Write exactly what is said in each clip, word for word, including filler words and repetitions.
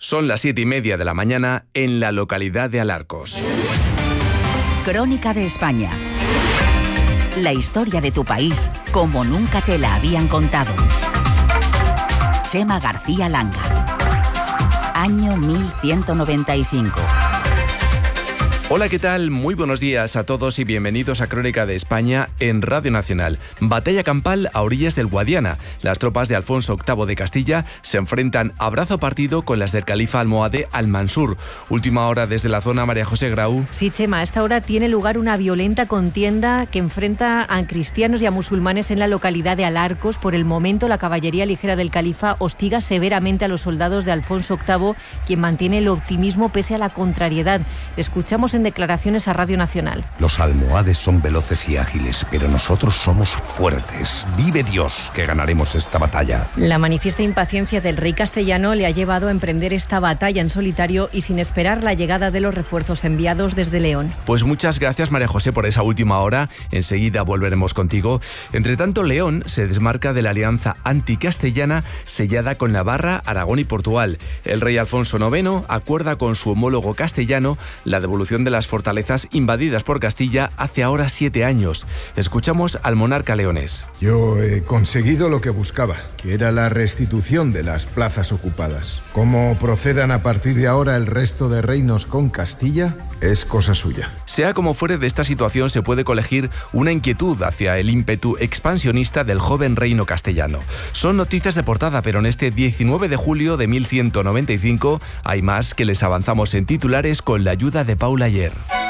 Son las siete y media de la mañana en la localidad de Alarcos. Crónica de España. La historia de tu país como nunca te la habían contado. Chema García Langa. Año mil ciento noventa y cinco. Hola, ¿qué tal? Muy buenos días a todos y bienvenidos a Crónica de España en Radio Nacional. Batalla campal a orillas del Guadiana. Las tropas de Alfonso octavo de Castilla se enfrentan a brazo partido con las del califa almohade Al-Mansur. Última hora desde la zona, María José Grau. Sí, Chema, a esta hora tiene lugar una violenta contienda que enfrenta a cristianos y a musulmanes en la localidad de Alarcos. Por el momento, la caballería ligera del califa hostiga severamente a los soldados de Alfonso octavo, quien mantiene el optimismo pese a la contrariedad. Escuchamos en declaraciones a Radio Nacional. Los almohades son veloces y ágiles, pero nosotros somos fuertes. Vive Dios que ganaremos esta batalla. La manifiesta impaciencia del rey castellano le ha llevado a emprender esta batalla en solitario y sin esperar la llegada de los refuerzos enviados desde León. Pues muchas gracias, María José, por esa última hora. Enseguida volveremos contigo. Entre tanto, León se desmarca de la alianza anticastellana sellada con Navarra, Aragón y Portugal. El rey Alfonso noveno acuerda con su homólogo castellano la devolución de las fortalezas invadidas por Castilla hace ahora siete años. Escuchamos al monarca leonés. Yo he conseguido lo que buscaba, que era la restitución de las plazas ocupadas. Cómo procedan a partir de ahora el resto de reinos con Castilla es cosa suya. Sea como fuere, de esta situación se puede colegir una inquietud hacia el ímpetu expansionista del joven reino castellano. Son noticias de portada, pero en este diecinueve de julio de mil ciento noventa y cinco hay más que les avanzamos en titulares con la ayuda de Paula Ayer.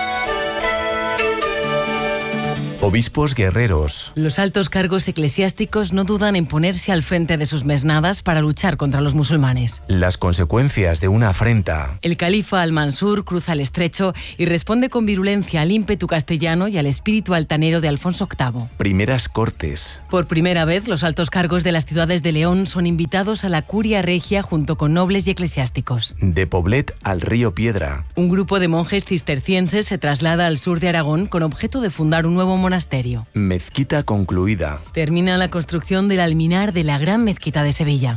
Obispos guerreros. Los altos cargos eclesiásticos no dudan en ponerse al frente de sus mesnadas para luchar contra los musulmanes. Las consecuencias de una afrenta. El califa Al-Mansur cruza el estrecho y responde con virulencia al ímpetu castellano y al espíritu altanero de Alfonso octavo. Primeras cortes. Por primera vez, los altos cargos de las ciudades de León son invitados a la curia regia junto con nobles y eclesiásticos. De Poblet al río Piedra. Un grupo de monjes cistercienses se traslada al sur de Aragón con objeto de fundar un nuevo monasterio. Monasterio. Mezquita concluida. Termina la construcción del alminar de la Gran Mezquita de Sevilla.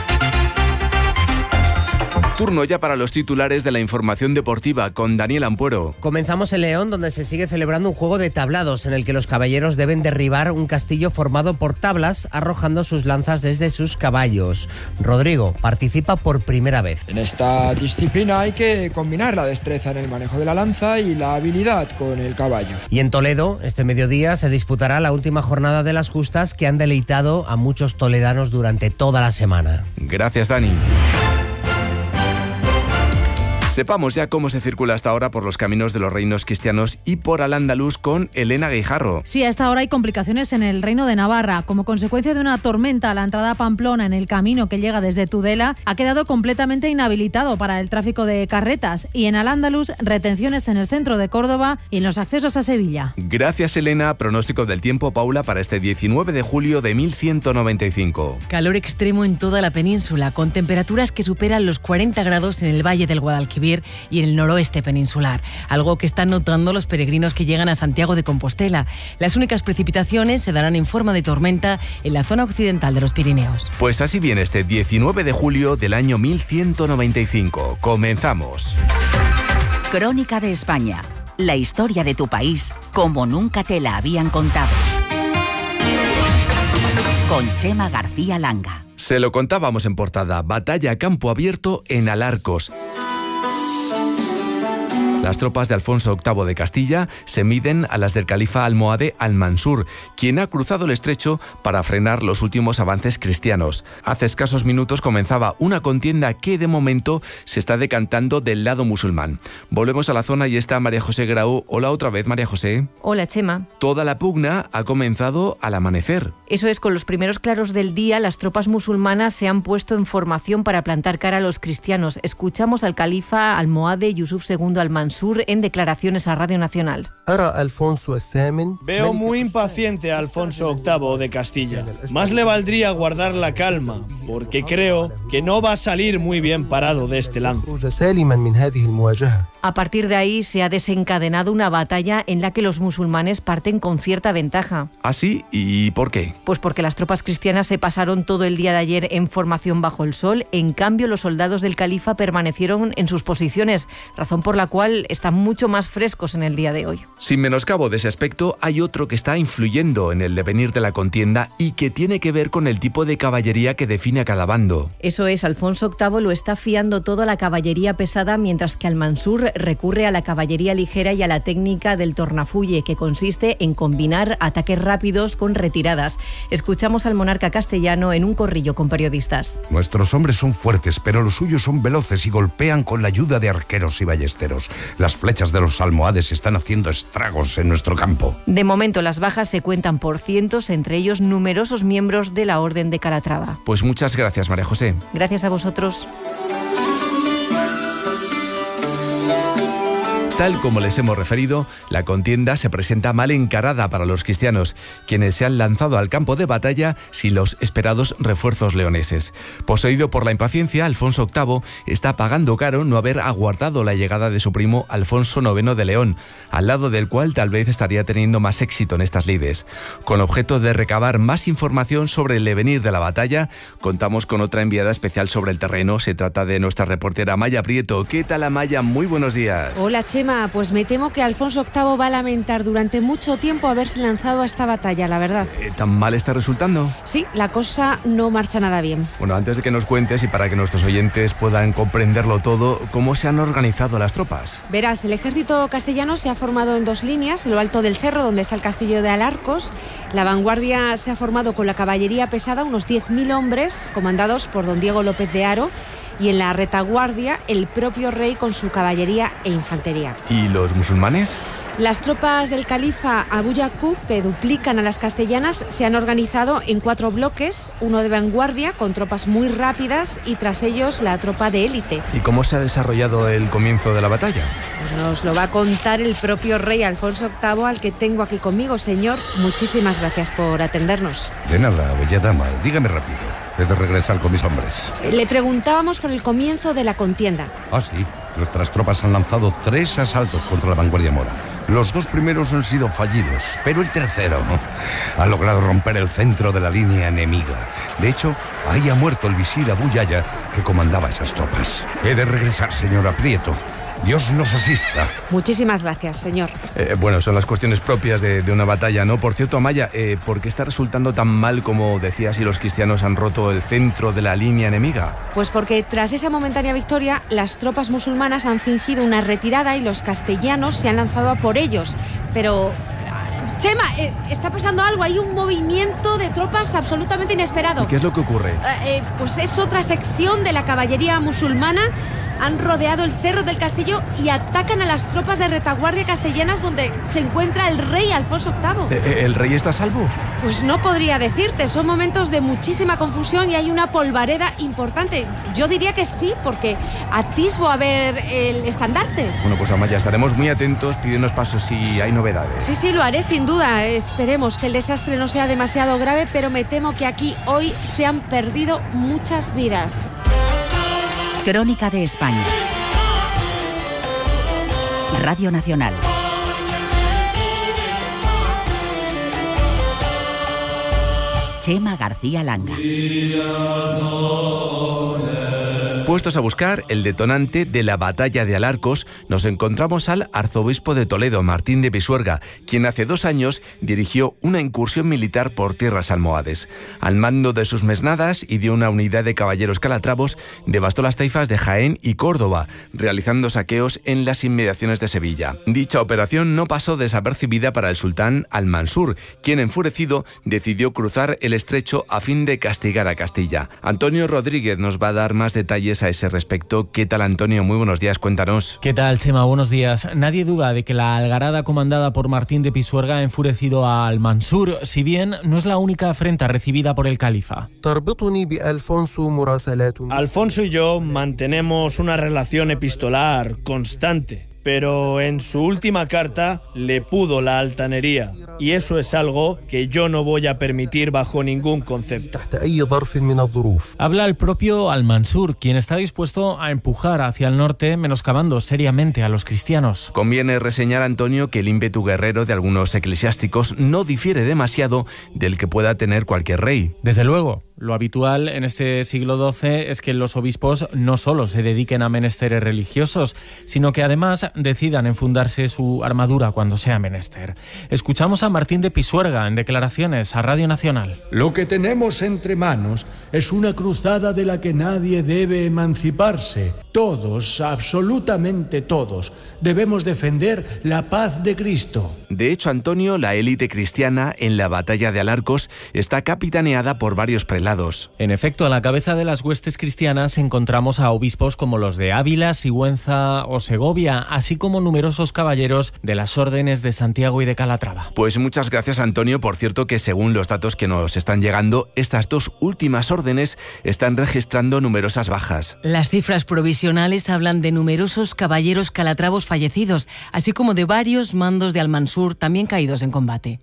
Turno ya para los titulares de la información deportiva con Daniel Ampuero. Comenzamos en León, donde se sigue celebrando un juego de tablados en el que los caballeros deben derribar un castillo formado por tablas arrojando sus lanzas desde sus caballos. Rodrigo participa por primera vez. En esta disciplina hay que combinar la destreza en el manejo de la lanza y la habilidad con el caballo. Y en Toledo, este mediodía se disputará la última jornada de las justas que han deleitado a muchos toledanos durante toda la semana. Gracias, Dani. Sepamos ya cómo se circula hasta ahora por los caminos de los reinos cristianos y por Al-Ándalus con Elena Guijarro. Sí, a esta hora hay complicaciones en el Reino de Navarra. Como consecuencia de una tormenta, la entrada a Pamplona en el camino que llega desde Tudela ha quedado completamente inhabilitado para el tráfico de carretas. Y en Al-Ándalus, retenciones en el centro de Córdoba y en los accesos a Sevilla. Gracias, Elena. Pronóstico del tiempo, Paula, para este diecinueve de julio de mil ciento noventa y cinco. Calor extremo en toda la península, con temperaturas que superan los cuarenta grados en el Valle del Guadalquivir y en el noroeste peninsular, algo que están notando los peregrinos que llegan a Santiago de Compostela. Las únicas precipitaciones se darán en forma de tormenta en la zona occidental de los Pirineos. Pues así viene este diecinueve de julio del año mil ciento noventa y cinco. Comenzamos. Crónica de España. La historia de tu país como nunca te la habían contado. Con Chema García Langa. Se lo contábamos en portada. Batalla a campo abierto en Alarcos. Las tropas de Alfonso octavo de Castilla se miden a las del califa almohade Al-Mansur, quien ha cruzado el estrecho para frenar los últimos avances cristianos. Hace escasos minutos comenzaba una contienda que de momento se está decantando del lado musulmán. Volvemos a la zona y está María José Grau. Hola otra vez, María José. Hola, Chema. Toda la pugna ha comenzado al amanecer. Eso es, con los primeros claros del día, las tropas musulmanas se han puesto en formación para plantar cara a los cristianos. Escuchamos al califa almohade Yusuf segundo Al-Mansur en declaraciones a Radio Nacional. Veo muy impaciente a Alfonso octavo de Castilla. Más le valdría guardar la calma, porque creo que no va a salir muy bien parado de este lance. A partir de ahí se ha desencadenado una batalla en la que los musulmanes parten con cierta ventaja. ¿Ah, sí? ¿Y por qué? Pues porque las tropas cristianas se pasaron todo el día de ayer en formación bajo el sol, en cambio los soldados del califa permanecieron en sus posiciones, razón por la cual están mucho más frescos en el día de hoy. Sin menoscabo de ese aspecto, hay otro que está influyendo en el devenir de la contienda y que tiene que ver con el tipo de caballería que define a cada bando. Eso es, Alfonso octavo lo está fiando todo a la caballería pesada, mientras que Al-Mansur recurre a la caballería ligera y a la técnica del tornafulle, que consiste en combinar ataques rápidos con retiradas. Escuchamos al monarca castellano en un corrillo con periodistas. Nuestros hombres son fuertes, pero los suyos son veloces y golpean con la ayuda de arqueros y ballesteros. Las flechas de los almohades están haciendo estragos en nuestro campo. De momento las bajas se cuentan por cientos, entre ellos numerosos miembros de la Orden de Calatrava. Pues muchas gracias, María José. Gracias a vosotros. Tal como les hemos referido, la contienda se presenta mal encarada para los cristianos, quienes se han lanzado al campo de batalla sin los esperados refuerzos leoneses. Poseído por la impaciencia, Alfonso octavo está pagando caro no haber aguardado la llegada de su primo Alfonso noveno de León, al lado del cual tal vez estaría teniendo más éxito en estas lides. Con objeto de recabar más información sobre el devenir de la batalla, contamos con otra enviada especial sobre el terreno. Se trata de nuestra reportera Amaya Prieto. ¿Qué tal, Amaya? Muy buenos días. Hola, Chema. Pues me temo que Alfonso octavo va a lamentar durante mucho tiempo haberse lanzado a esta batalla, la verdad. ¿Tan mal está resultando? Sí, la cosa no marcha nada bien. Bueno, antes de que nos cuentes y para que nuestros oyentes puedan comprenderlo todo, ¿cómo se han organizado las tropas? Verás, el ejército castellano se ha formado en dos líneas, en lo alto del cerro, donde está el castillo de Alarcos. La vanguardia se ha formado con la caballería pesada, unos diez mil hombres, comandados por don Diego López de Haro, y en la retaguardia el propio rey con su caballería e infantería. ¿Y los musulmanes? Las tropas del califa Abu Yaqub, que duplican a las castellanas, se han organizado en cuatro bloques, uno de vanguardia con tropas muy rápidas y tras ellos la tropa de élite. ¿Y cómo se ha desarrollado el comienzo de la batalla? Pues nos lo va a contar el propio rey Alfonso octavo, al que tengo aquí conmigo. Señor, muchísimas gracias por atendernos. De nada, bella dama, dígame rápido. He de regresar con mis hombres. Le preguntábamos por el comienzo de la contienda. Ah, sí. Nuestras tropas han lanzado tres asaltos contra la vanguardia mora. Los dos primeros han sido fallidos, pero el tercero ha logrado romper el centro de la línea enemiga. De hecho, ahí ha muerto el visir Abu Yaya, que comandaba esas tropas. He de regresar, señora Prieto. Dios nos asista. Muchísimas gracias, señor. Eh, bueno, son las cuestiones propias de, de una batalla, ¿no? Por cierto, Amaya, eh, ¿por qué está resultando tan mal, como decías, si los cristianos han roto el centro de la línea enemiga? Pues porque tras esa momentánea victoria, las tropas musulmanas han fingido una retirada y los castellanos se han lanzado a por ellos. Pero... Chema, eh, está pasando algo, hay un movimiento de tropas absolutamente inesperado. ¿Y qué es lo que ocurre? Eh, eh, pues es otra sección de la caballería musulmana. Han rodeado el cerro del castillo y atacan a las tropas de retaguardia castellanas, donde se encuentra el rey Alfonso octavo. ¿El, el rey está a salvo? Pues no podría decirte, son momentos de muchísima confusión y hay una polvareda importante. Yo diría que sí, porque atisbo a ver el estandarte. Bueno, pues Amaya, estaremos muy atentos, pídenos pasos si hay novedades. Sí, sí, lo haré sin duda. Esperemos que el desastre no sea demasiado grave, pero me temo que aquí hoy se han perdido muchas vidas. Crónica de España. Radio Nacional. Chema García Langa. Puestos a buscar el detonante de la batalla de Alarcos, nos encontramos al arzobispo de Toledo, Martín de Pisuerga, quien hace dos años dirigió una incursión militar por tierras almohades. Al mando de sus mesnadas y de una unidad de caballeros calatravos, devastó las taifas de Jaén y Córdoba, realizando saqueos en las inmediaciones de Sevilla. Dicha operación no pasó desapercibida para el sultán Al-Mansur, quien, enfurecido, decidió cruzar el estrecho a fin de castigar a Castilla. Antonio Rodríguez nos va a dar más detalles a ese respecto. ¿Qué tal, Antonio? Muy buenos días, cuéntanos. ¿Qué tal, Chema? Buenos días. Nadie duda de que la algarada comandada por Martín de Pisuerga ha enfurecido a Al-Mansur, si bien no es la única afrenta recibida por el califa. Alfonso y yo mantenemos una relación epistolar constante, pero en su última carta le pudo la altanería. Y eso es algo que yo no voy a permitir bajo ningún concepto. Habla el propio Al-Mansur, quien está dispuesto a empujar hacia el norte, menoscabando seriamente a los cristianos. Conviene reseñar, Antonio, que el ímpetu guerrero de algunos eclesiásticos no difiere demasiado del que pueda tener cualquier rey. Desde luego. Lo habitual en este siglo doce es que los obispos no solo se dediquen a menesteres religiosos, sino que además decidan enfundarse su armadura cuando sea menester. Escuchamos a Martín de Pisuerga en declaraciones a Radio Nacional. Lo que tenemos entre manos es una cruzada de la que nadie debe emanciparse. Todos, absolutamente todos, debemos defender la paz de Cristo. De hecho, Antonio, la élite cristiana en la batalla de Alarcos está capitaneada por varios prelados. En efecto, a la cabeza de las huestes cristianas encontramos a obispos como los de Ávila, Sigüenza o Segovia, así como numerosos caballeros de las órdenes de Santiago y de Calatrava. Pues muchas gracias, Antonio. Por cierto, que según los datos que nos están llegando, estas dos últimas órdenes están registrando numerosas bajas. Las cifras provisionales hablan de numerosos caballeros calatravos fallecidos, así como de varios mandos de Al-Mansur también caídos en combate.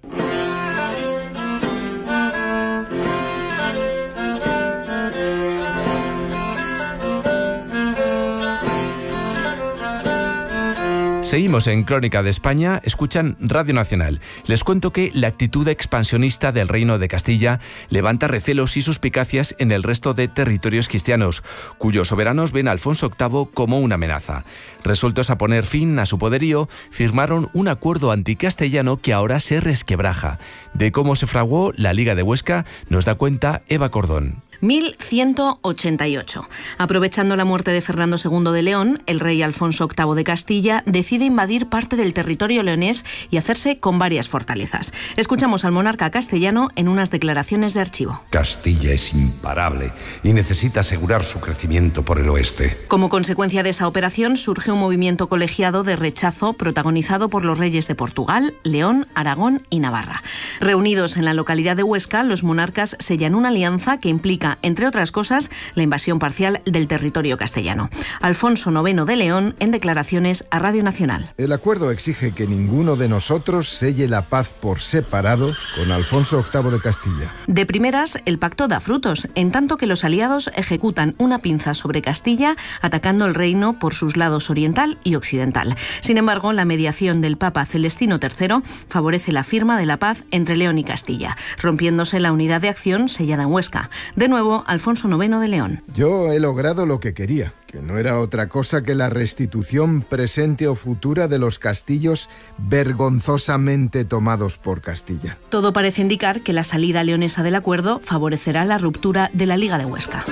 Seguimos en Crónica de España, escuchan Radio Nacional. Les cuento que la actitud expansionista del Reino de Castilla levanta recelos y suspicacias en el resto de territorios cristianos, cuyos soberanos ven a Alfonso octavo como una amenaza. Resueltos a poner fin a su poderío, firmaron un acuerdo anticastellano que ahora se resquebraja. De cómo se fraguó la Liga de Huesca nos da cuenta Eva Cordón. mil ciento ochenta y ocho. Aprovechando la muerte de Fernando segundo de León, el rey Alfonso octavo de Castilla decide invadir parte del territorio leonés y hacerse con varias fortalezas. Escuchamos al monarca castellano en unas declaraciones de archivo. Castilla es imparable y necesita asegurar su crecimiento por el oeste. Como consecuencia de esa operación surge un movimiento colegiado de rechazo protagonizado por los reyes de Portugal, León, Aragón y Navarra. Reunidos en la localidad de Huesca, los monarcas sellan una alianza que implica, entre otras cosas, la invasión parcial del territorio castellano. Alfonso noveno de León en declaraciones a Radio Nacional. El acuerdo exige que ninguno de nosotros selle la paz por separado con Alfonso octavo de Castilla. De primeras, el pacto da frutos, en tanto que los aliados ejecutan una pinza sobre Castilla, atacando el reino por sus lados oriental y occidental. Sin embargo, la mediación del Papa Celestino tercero favorece la firma de la paz entre León y Castilla, rompiéndose la unidad de acción sellada en Huesca. De nuevo, Alfonso noveno de León. Yo he logrado lo que quería, que no era otra cosa que la restitución presente o futura de los castillos vergonzosamente tomados por Castilla. Todo parece indicar que la salida leonesa del acuerdo favorecerá la ruptura de la Liga de Huesca.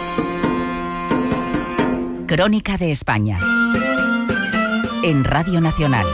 Crónica de España en Radio Nacional.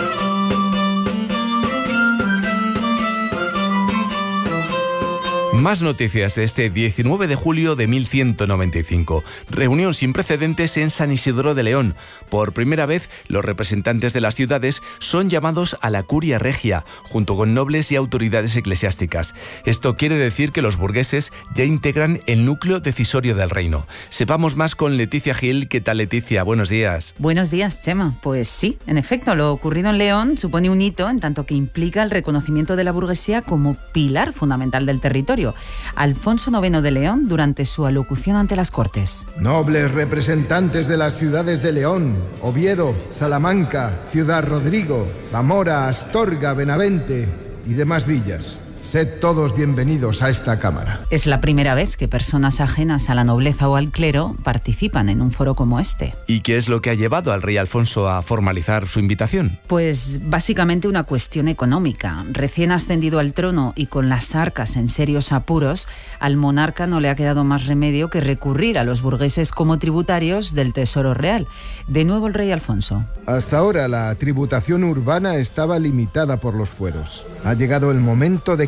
Más noticias de este diecinueve de julio de mil ciento noventa y cinco. Reunión sin precedentes en San Isidro de León. Por primera vez, los representantes de las ciudades son llamados a la curia regia, junto con nobles y autoridades eclesiásticas. Esto quiere decir que los burgueses ya integran el núcleo decisorio del reino. Sepamos más con Leticia Gil. ¿Qué tal, Leticia? Buenos días. Buenos días, Chema. Pues sí, en efecto, lo ocurrido en León supone un hito en tanto que implica el reconocimiento de la burguesía como pilar fundamental del territorio. Alfonso noveno de León durante su alocución ante las Cortes. Nobles representantes de las ciudades de León, Oviedo, Salamanca, Ciudad Rodrigo, Zamora, Astorga, Benavente y demás villas. Sed todos bienvenidos a esta Cámara. Es la primera vez que personas ajenas a la nobleza o al clero participan en un foro como este. ¿Y qué es lo que ha llevado al rey Alfonso a formalizar su invitación? Pues básicamente una cuestión económica. Recién ascendido al trono y con las arcas en serios apuros, al monarca no le ha quedado más remedio que recurrir a los burgueses como tributarios del Tesoro Real. De nuevo el rey Alfonso. Hasta ahora la tributación urbana estaba limitada por los fueros. Ha llegado el momento de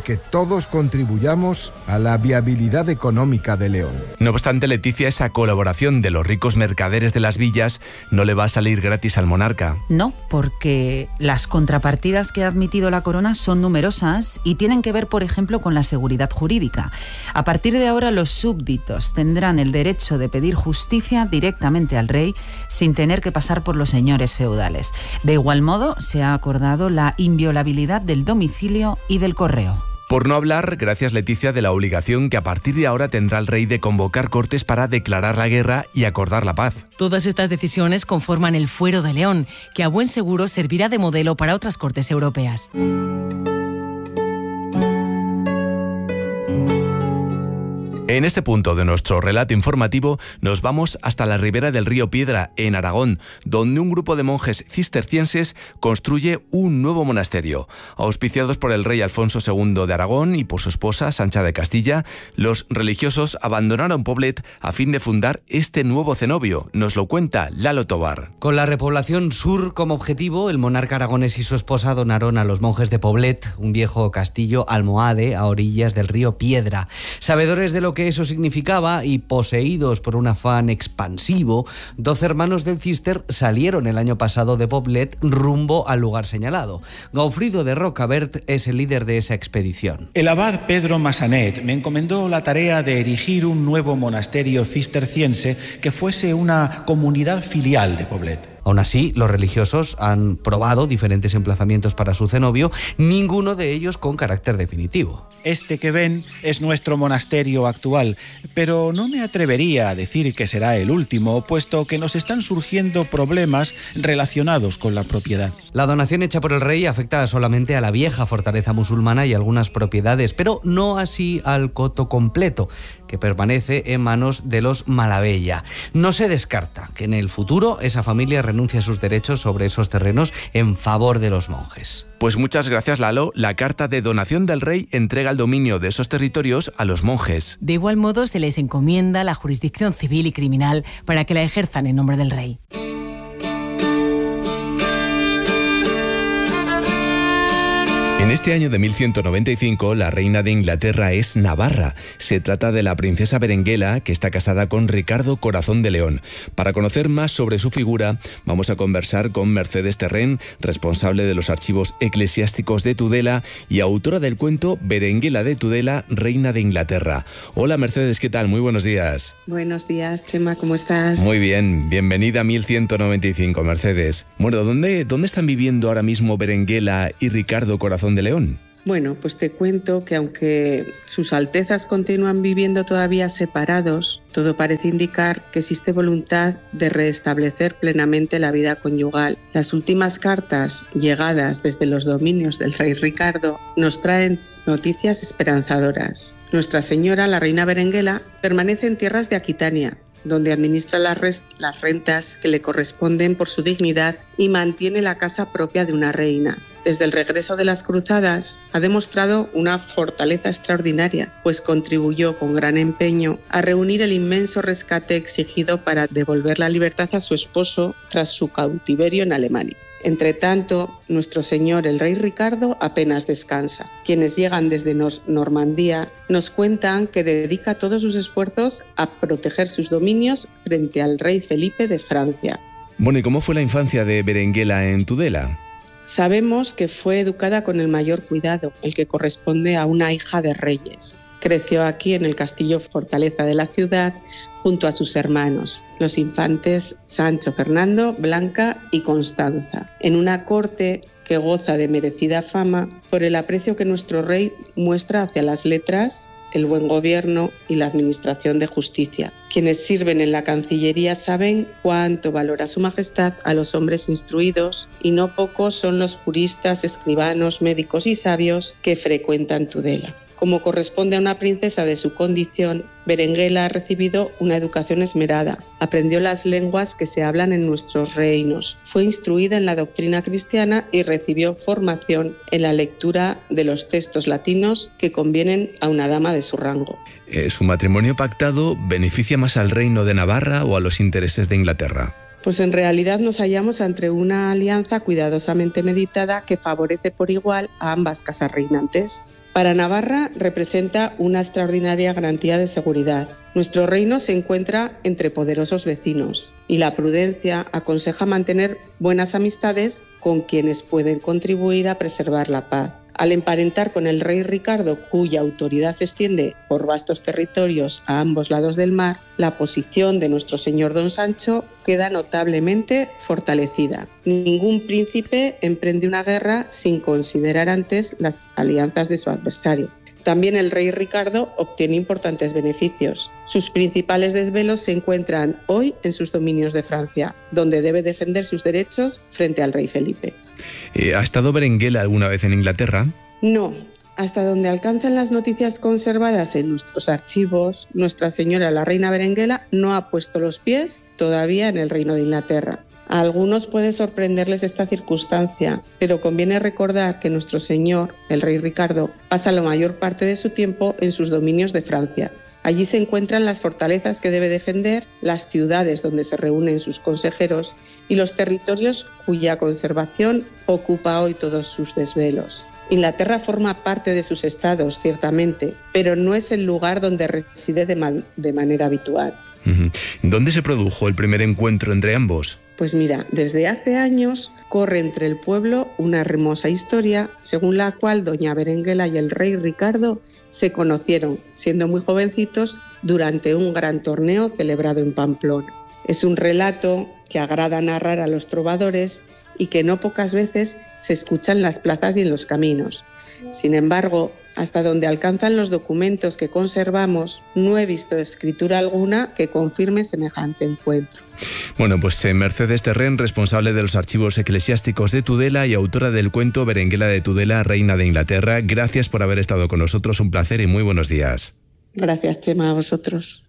que todos contribuyamos a la viabilidad económica de León. No obstante, Leticia, esa colaboración de los ricos mercaderes de las villas no le va a salir gratis al monarca. No, porque las contrapartidas que ha admitido la corona son numerosas y tienen que ver, por ejemplo, con la seguridad jurídica. A partir de ahora, los súbditos tendrán el derecho de pedir justicia directamente al rey sin tener que pasar por los señores feudales. De igual modo, se ha acordado la inviolabilidad del domicilio y del correo. Por no hablar, gracias Leticia, de la obligación que a partir de ahora tendrá el rey de convocar cortes para declarar la guerra y acordar la paz. Todas estas decisiones conforman el Fuero de León, que a buen seguro servirá de modelo para otras cortes europeas. En este punto de nuestro relato informativo nos vamos hasta la ribera del río Piedra, en Aragón, donde un grupo de monjes cistercienses construye un nuevo monasterio. Auspiciados por el rey Alfonso segundo de Aragón y por su esposa Sancha de Castilla, los religiosos abandonaron Poblet a fin de fundar este nuevo cenobio. Nos lo cuenta Lalo Tobar. Con la repoblación sur como objetivo, el monarca aragonés y su esposa donaron a los monjes de Poblet un viejo castillo almohade a orillas del río Piedra. Sabedores de lo que eso significaba y poseídos por un afán expansivo, doce hermanos del Cister salieron el año pasado de Poblet rumbo al lugar señalado. Gaufrido de Rocabert es el líder de esa expedición. El abad Pedro Massanet me encomendó la tarea de erigir un nuevo monasterio cisterciense que fuese una comunidad filial de Poblet. Aún así, los religiosos han probado diferentes emplazamientos para su cenobio, ninguno de ellos con carácter definitivo. Este que ven es nuestro monasterio actual, pero no me atrevería a decir que será el último, puesto que nos están surgiendo problemas relacionados con la propiedad. La donación hecha por el rey afecta solamente a la vieja fortaleza musulmana y algunas propiedades, pero no así al coto completo, que permanece en manos de los Malabella. No se descarta que en el futuro esa familia renuncie a sus derechos sobre esos terrenos en favor de los monjes. Pues muchas gracias, Lalo. La carta de donación del rey entrega el dominio de esos territorios a los monjes. De igual modo, se les encomienda la jurisdicción civil y criminal para que la ejerzan en nombre del rey. En este año de mil ciento noventa y cinco, la reina de Inglaterra es Navarra. Se trata de la princesa Berenguela, que está casada con Ricardo Corazón de León. Para conocer más sobre su figura, vamos a conversar con Mercedes Terrén, responsable de los archivos eclesiásticos de Tudela y autora del cuento Berenguela de Tudela, reina de Inglaterra. Hola Mercedes, ¿qué tal? Muy buenos días. Buenos días, Chema, ¿cómo estás? Muy bien, bienvenida a mil ciento noventa y cinco, Mercedes. Bueno, ¿dónde, dónde están viviendo ahora mismo Berenguela y Ricardo Corazón de León? Bueno, pues te cuento que aunque sus altezas continúan viviendo todavía separados, todo parece indicar que existe voluntad de restablecer plenamente la vida conyugal. Las últimas cartas llegadas desde los dominios del rey Ricardo nos traen noticias esperanzadoras. Nuestra Señora, la reina Berenguela, permanece en tierras de Aquitania, donde administra las, las rentas que le corresponden por su dignidad y mantiene la casa propia de una reina. Desde el regreso de las cruzadas ha demostrado una fortaleza extraordinaria, pues contribuyó con gran empeño a reunir el inmenso rescate exigido para devolver la libertad a su esposo tras su cautiverio en Alemania. Entre tanto, nuestro señor el rey Ricardo apenas descansa. Quienes llegan desde Normandía nos cuentan que dedica todos sus esfuerzos a proteger sus dominios frente al rey Felipe de Francia. Bueno, ¿y cómo fue la infancia de Berenguela en Tudela? Sabemos que fue educada con el mayor cuidado, el que corresponde a una hija de reyes. Creció aquí en el castillo fortaleza de la ciudad, junto a sus hermanos, los infantes Sancho Fernando, Blanca y Constanza, en una corte que goza de merecida fama por el aprecio que nuestro rey muestra hacia las letras, el buen gobierno y la administración de justicia. Quienes sirven en la Cancillería saben cuánto valora su majestad a los hombres instruidos y no pocos son los juristas, escribanos, médicos y sabios que frecuentan Tudela. Como corresponde a una princesa de su condición, Berenguela ha recibido una educación esmerada, aprendió las lenguas que se hablan en nuestros reinos, fue instruida en la doctrina cristiana y recibió formación en la lectura de los textos latinos que convienen a una dama de su rango. Eh, ¿Su matrimonio pactado beneficia más al reino de Navarra o a los intereses de Inglaterra? Pues en realidad nos hallamos ante una alianza cuidadosamente meditada que favorece por igual a ambas casas reinantes. Para Navarra representa una extraordinaria garantía de seguridad. Nuestro reino se encuentra entre poderosos vecinos y la prudencia aconseja mantener buenas amistades con quienes pueden contribuir a preservar la paz. Al emparentar con el rey Ricardo, cuya autoridad se extiende por vastos territorios a ambos lados del mar, la posición de nuestro señor don Sancho queda notablemente fortalecida. Ningún príncipe emprende una guerra sin considerar antes las alianzas de su adversario. También el rey Ricardo obtiene importantes beneficios. Sus principales desvelos se encuentran hoy en sus dominios de Francia, donde debe defender sus derechos frente al rey Felipe. Eh, ¿Ha estado Berenguela alguna vez en Inglaterra? No. Hasta donde alcanzan las noticias conservadas en nuestros archivos, Nuestra Señora la Reina Berenguela no ha puesto los pies todavía en el Reino de Inglaterra. A algunos puede sorprenderles esta circunstancia, pero conviene recordar que nuestro señor, el rey Ricardo, pasa la mayor parte de su tiempo en sus dominios de Francia. Allí se encuentran las fortalezas que debe defender, las ciudades donde se reúnen sus consejeros y los territorios cuya conservación ocupa hoy todos sus desvelos. Inglaterra forma parte de sus estados, ciertamente, pero no es el lugar donde reside de, man- de manera habitual. ¿Dónde se produjo el primer encuentro entre ambos? Pues mira, desde hace años corre entre el pueblo una hermosa historia según la cual doña Berenguela y el rey Ricardo se conocieron, siendo muy jovencitos, durante un gran torneo celebrado en Pamplona. Es un relato que agrada narrar a los trovadores y que no pocas veces se escucha en las plazas y en los caminos. Sin embargo, hasta donde alcanzan los documentos que conservamos, no he visto escritura alguna que confirme semejante encuentro. Bueno, pues eh, Mercedes Terrén, responsable de los archivos eclesiásticos de Tudela y autora del cuento Berenguela de Tudela, Reina de Inglaterra, gracias por haber estado con nosotros, un placer y muy buenos días. Gracias, Chema, a vosotros.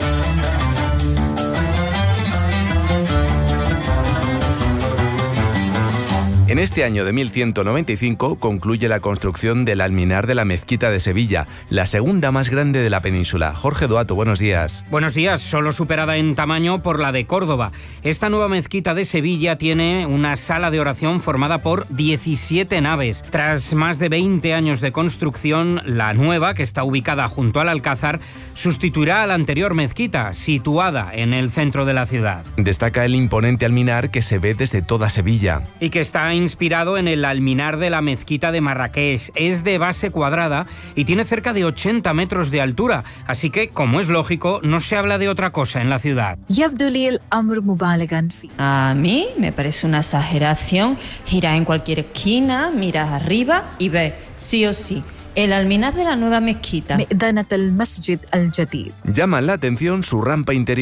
En este año de mil ciento noventa y cinco concluye la construcción del alminar de la Mezquita de Sevilla, la segunda más grande de la península. Jorge Doato, buenos días. Buenos días, solo superada en tamaño por la de Córdoba. Esta nueva mezquita de Sevilla tiene una sala de oración formada por diecisiete naves. Tras más de veinte años de construcción, la nueva, que está ubicada junto al Alcázar, sustituirá a la anterior mezquita, situada en el centro de la ciudad. Destaca el imponente alminar que se ve desde toda Sevilla. Y que está inspirado en el alminar de la mezquita de Marrakech. Es de base cuadrada y tiene cerca de ochenta metros de altura, así que, como es lógico, no se habla de otra cosa en la ciudad. A mí me parece una exageración. Gira en cualquier esquina, miras arriba y ves, sí o sí, el alminar de la nueva mezquita. Llama la atención su rampa interior